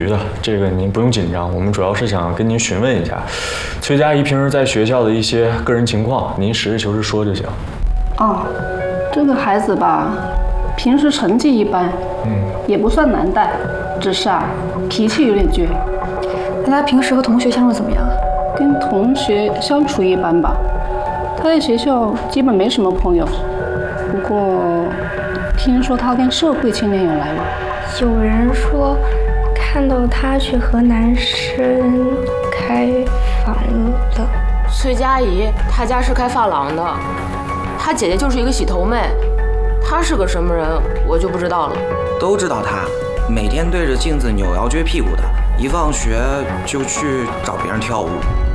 的，这个您不用紧张，我们主要是想跟您询问一下，崔佳怡平时在学校的一些个人情况，您实事求是说就行。 哦，这个孩子吧，平时成绩一般，也不算难带，只是脾气有点倔。 那他平时和同学相处怎么样？ 跟同学相处一般吧，他在学校基本没什么朋友，不过听说他跟社会青年有来往。 有人说看到他去和男生开房了。 崔佳怡，她家是开发廊的，她姐姐就是一个洗头妹，她是个什么人我就不知道了。 都知道她每天对着镜子扭腰撅屁股的，一放学就去找别人跳舞。